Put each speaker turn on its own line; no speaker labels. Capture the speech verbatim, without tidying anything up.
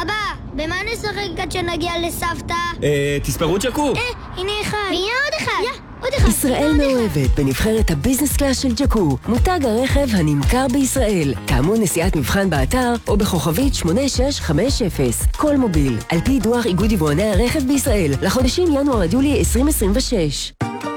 אבא, במה נשחק עד שנגיע לסבתא?
אה, תספרו ג'קו.
אה, הנה אחד. והנה עוד אחד. יא, עוד אחד.
ישראל מאוהבת בנבחרת הביזנס קלאס של ג'קו, מותג הרכב הנמכר בישראל. טעמו נסיעת מבחן באתר או בכוכבית שמונה שש חמש אפס. כל מוביל, על פי דוח איגוד יבואני הרכב בישראל, לחודשים ינואר עד יולי עשרים עשרים ושש.